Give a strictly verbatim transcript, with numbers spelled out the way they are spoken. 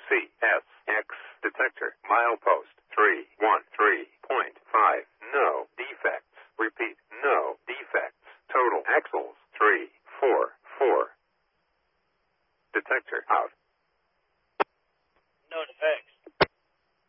C S X detector. Milepost three one three point five. No defects. Repeat. No defects. Total axles three four four. Detector out. No defects.